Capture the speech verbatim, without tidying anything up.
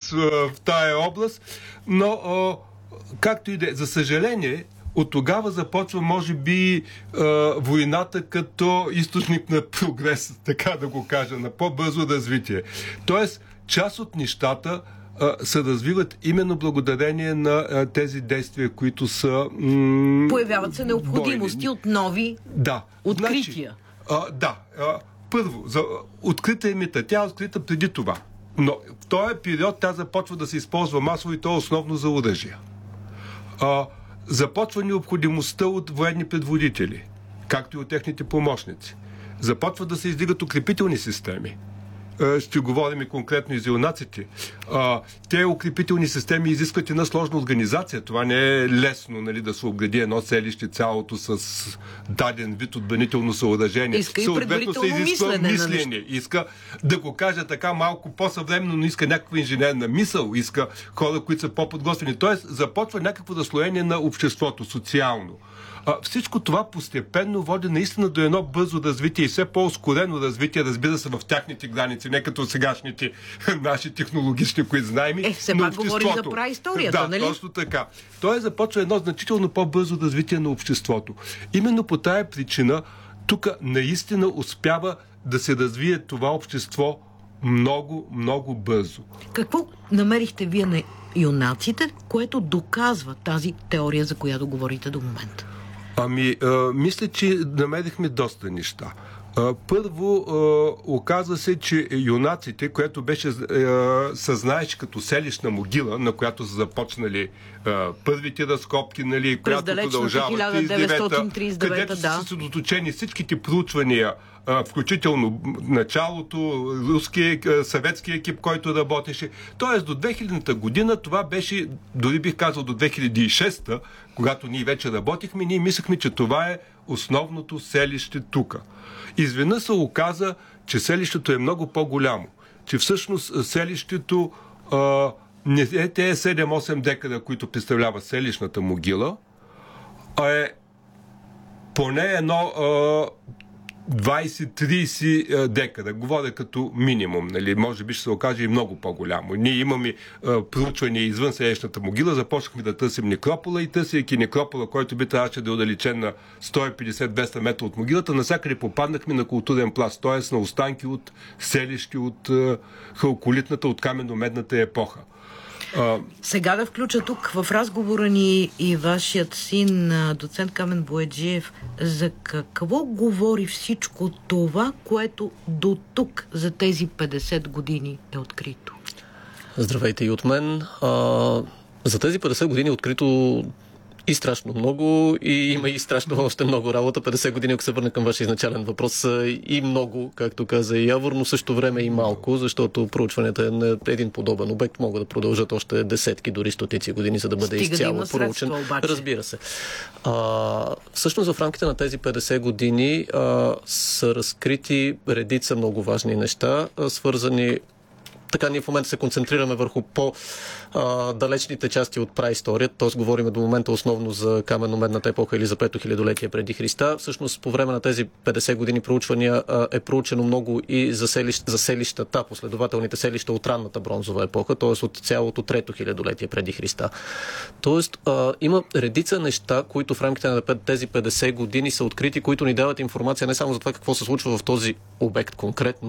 а, в тая област, но а, както и да е, за съжаление, от тогава започва, може би, а, войната като източник на прогрес, така да го кажа, на по-бързо развитие. Тоест, част от нещата а, се развиват именно благодарение на а, тези действия, които са... М- Появяват се необходимости бойни. От нови да. открития. Значи, а, да. А, първо, за открита е мита. Тя е открита преди това. Но в този период тя започва да се използва масово и то основно за оръжия. А, започва необходимостта от военни предводители, както и от техните помощници. Започват да се издигат укрепителни системи. Ще говорим и конкретно и за юнаците. Те укрепителни системи изискват една сложна организация. Това не е лесно, нали, да се обгради едно селище цялото с даден вид отбранително съоръжение. Иска и предварително мислене. мислене. Иска да го кажа така малко по-съвременно, но иска някаква инженерна мисъл. Иска хора, които са по-подготвени. Тоест започва някакво разслоение на обществото, социално. А, всичко това постепенно води наистина до едно бързо развитие и все по-ускорено развитие, разбира се, в тяхните граници, не като сегашните наши технологични, които знаем. Е, все пак говорим за праисторията, да, нали? Да, точно така. Той започва едно значително по-бързо развитие на обществото. Именно по тая причина тук наистина успява да се развие това общество много, много бързо. Какво намерихте вие на юнаците, което доказва тази теория, за която говорите до момента? Ами, а, мисля, че намерихме доста неща. А, първо, а, оказва се, че юнаците, което беше а, съзнаеш като селищна могила, на която са започнали а, първите разкопки, нали, която продължава хиляда деветстотин тридесет и девета, където да. са съсредоточени всичките проучвания, а, включително началото, руския, съветския екип, който работеше. Тоест до две хилядната година това беше, дори бих казал до две хиляди и шеста, когато ние вече работихме, ние мислехме, че това е основното селище тук. Изведнъж се оказа, че селището е много по-голямо. Че всъщност селището а, не е те седем-осем декада, които представлява селищната могила, а е поне едно а, двайсет-трийсет декада. Говоря като минимум. Нали? Може би ще се окаже и много по-голямо. Ние имаме а, проучвания извън селищната могила, започнахме да търсим некропола и търсейки некропола, който би трябваше да е отдалечен на сто и петдесет до двеста метра от могилата, насякъде попаднахме на културен пласт, т.е. на останки от селищи от а, халколитната, от каменно-медната епоха. Uh, Сега да включа тук в разговора ни и вашият син, доцент Камен Бояджиев. За какво говори всичко това, което до тук за тези петдесет години е открито? Здравейте и от мен. А, за тези петдесет години е открито и страшно много, и има и страшно още много работа. петдесет години, ако се върна към вашия изначален въпрос, и много, както каза и Явор, но също време и малко, защото проучванията на един подобен обект могат да продължат още десетки, дори стотици години, за да бъде Стига изцяло да проучен. Разбира се. А, всъщност в рамките на тези петдесет години а, са разкрити редица много важни неща, а, свързани. Така, ние в момента се концентрираме върху по-далечните части от праисторията, т.е. говорим до момента основно за каменно-медната епоха или за пето хилядолетие преди Христа. Всъщност, по време на тези петдесет години проучвания е проучено много и за, селищ, за селищата, последователните селища от ранната бронзова епоха, т.е. от цялото трето хилядолетие преди Христа. Тоест, а, има редица неща, които в рамките на тези петдесет години са открити, които ни дават информация не само за това какво се случва в този обект конкретно,